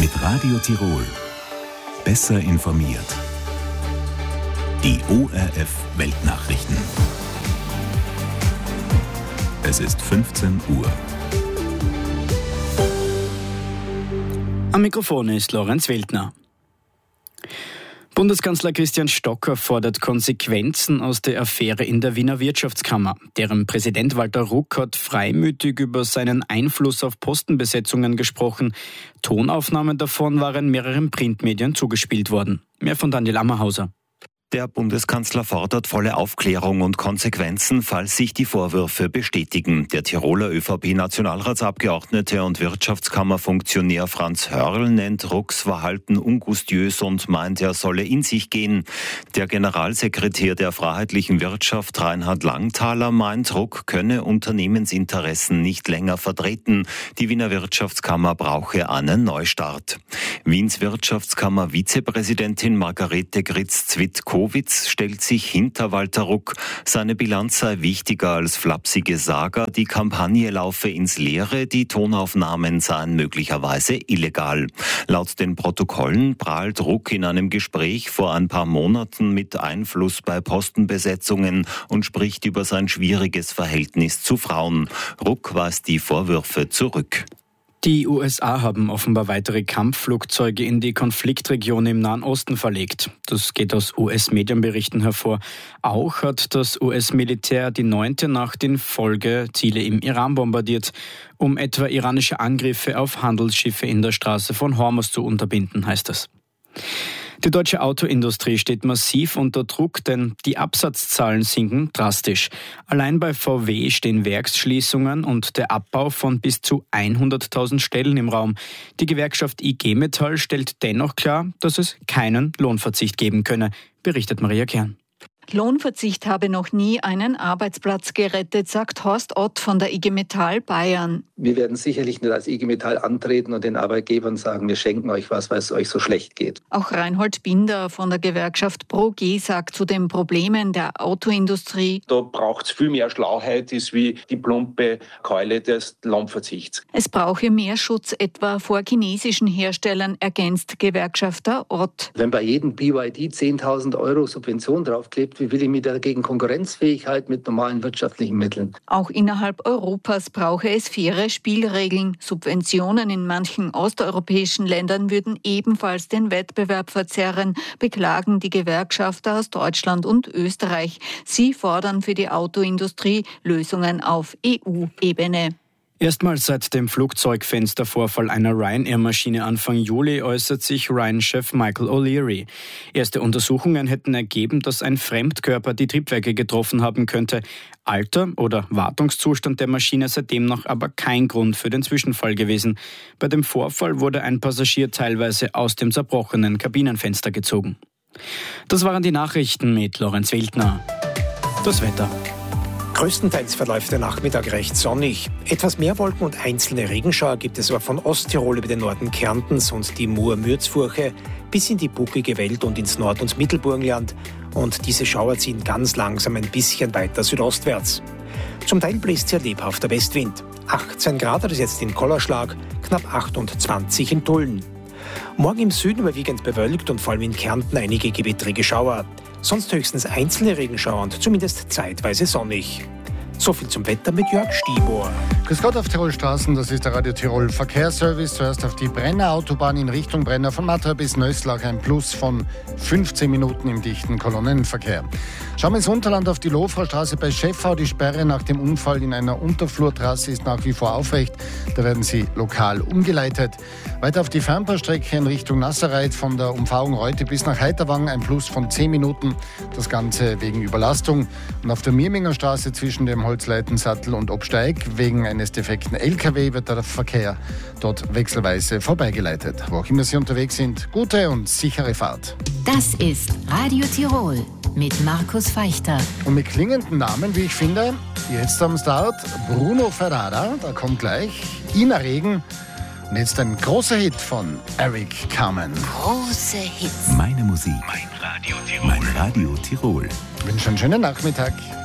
Mit Radio Tirol. Besser informiert. Die ORF Weltnachrichten. Es ist 15 Uhr. Am Mikrofon ist Lorenz Wildner. Bundeskanzler Christian Stocker fordert Konsequenzen aus der Affäre in der Wiener Wirtschaftskammer. Deren Präsident Walter Ruck hat freimütig über seinen Einfluss auf Postenbesetzungen gesprochen. Tonaufnahmen davon waren mehreren Printmedien zugespielt worden. Mehr von Daniel Ammerhauser. Der Bundeskanzler fordert volle Aufklärung und Konsequenzen, falls sich die Vorwürfe bestätigen. Der Tiroler ÖVP-Nationalratsabgeordnete und Wirtschaftskammerfunktionär Franz Hörl nennt Rucks Verhalten ungustiös und meint, er solle in sich gehen. Der Generalsekretär der Freiheitlichen Wirtschaft Reinhard Langthaler meint, Ruck könne Unternehmensinteressen nicht länger vertreten. Die Wiener Wirtschaftskammer brauche einen Neustart. Wiens Wirtschaftskammer-Vizepräsidentin Margarete Gritz-Zwitt-Kowitz stellt sich hinter Walter Ruck. Seine Bilanz sei wichtiger als flapsige Saga. Die Kampagne laufe ins Leere. Die Tonaufnahmen seien möglicherweise illegal. Laut den Protokollen prahlt Ruck in einem Gespräch vor ein paar Monaten mit Einfluss bei Postenbesetzungen und spricht über sein schwieriges Verhältnis zu Frauen. Ruck weist die Vorwürfe zurück. Die USA haben offenbar weitere Kampfflugzeuge in die Konfliktregion im Nahen Osten verlegt. Das geht aus US-Medienberichten hervor. Auch hat das US-Militär die 9. Nacht in Folge Ziele im Iran bombardiert, um etwa iranische Angriffe auf Handelsschiffe in der Straße von Hormuz zu unterbinden, heißt es. Die deutsche Autoindustrie steht massiv unter Druck, denn die Absatzzahlen sinken drastisch. Allein bei VW stehen Werksschließungen und der Abbau von bis zu 100.000 Stellen im Raum. Die Gewerkschaft IG Metall stellt dennoch klar, dass es keinen Lohnverzicht geben könne, berichtet Maria Kern. Lohnverzicht habe noch nie einen Arbeitsplatz gerettet, sagt Horst Ott von der IG Metall Bayern. Wir werden sicherlich nicht als IG Metall antreten und den Arbeitgebern sagen, wir schenken euch was, weil es euch so schlecht geht. Auch Reinhold Binder von der Gewerkschaft ProG sagt zu den Problemen der Autoindustrie: Da braucht es viel mehr Schlauheit, ist wie die plumpe Keule des Lohnverzichts. Es brauche mehr Schutz etwa vor chinesischen Herstellern, ergänzt Gewerkschafter Ott. Wenn bei jedem BYD 10.000 € Subvention draufklebt, wie will ich mich dagegen konkurrenzfähig halten mit normalen wirtschaftlichen Mitteln? Auch innerhalb Europas brauche es faire Spielregeln. Subventionen in manchen osteuropäischen Ländern würden ebenfalls den Wettbewerb verzerren, beklagen die Gewerkschafter aus Deutschland und Österreich. Sie fordern für die Autoindustrie Lösungen auf EU-Ebene. Erstmals seit dem Flugzeugfenstervorfall einer Ryanair-Maschine Anfang Juli äußert sich Ryan-Chef Michael O'Leary. Erste Untersuchungen hätten ergeben, dass ein Fremdkörper die Triebwerke getroffen haben könnte. Alter oder Wartungszustand der Maschine sei demnach aber kein Grund für den Zwischenfall gewesen. Bei dem Vorfall wurde ein Passagier teilweise aus dem zerbrochenen Kabinenfenster gezogen. Das waren die Nachrichten mit Lorenz Wildner. Das Wetter. Größtenteils verläuft der Nachmittag recht sonnig. Etwas mehr Wolken und einzelne Regenschauer gibt es aber von Osttirol über den Norden Kärntens und die Mur-Mürzfurche bis in die Bucklige Welt und ins Nord- und Mittelburgenland. Und diese Schauer ziehen ganz langsam ein bisschen weiter südostwärts. Zum Teil bläst sehr lebhafter Westwind. 18 Grad hat es jetzt in Kollerschlag, knapp 28 in Tulln. Morgen im Süden überwiegend bewölkt und vor allem in Kärnten einige gewittrige Schauer. Sonst höchstens einzelne Regenschauer und zumindest zeitweise sonnig. So viel zum Wetter mit Jörg Stibor. Grüß Gott auf Tirolstraßen, das ist der Radio Tirol Verkehrsservice. Zuerst auf die Brenner Autobahn in Richtung Brenner von Matra bis Nöslach, ein Plus von 15 Minuten im dichten Kolonnenverkehr. Schauen wir ins Unterland auf die Lofraustraße bei Schäffau. Die Sperre nach dem Unfall in einer Unterflurtrasse ist nach wie vor aufrecht. Da werden sie lokal umgeleitet. Weiter auf die Fernbahnstrecke in Richtung Nasserreit von der Umfahrung Reute bis nach Heiterwang, ein Plus von 10 Minuten. Das Ganze wegen Überlastung. Und auf der Mirminger Straße zwischen dem Holzleitensattel und Obsteig wegen eines defekten LKW wird der Verkehr dort wechselweise vorbeigeleitet. Wo auch immer Sie unterwegs sind, gute und sichere Fahrt. Das ist Radio Tirol mit Markus Feichter. Und mit klingenden Namen, wie ich finde, jetzt am Start Bruno Ferrara, da kommt gleich Ina Regen. Und jetzt ein großer Hit von Eric Carmen. Große Hits. Meine Musik. Mein Radio Tirol. Ich wünsche einen schönen Nachmittag.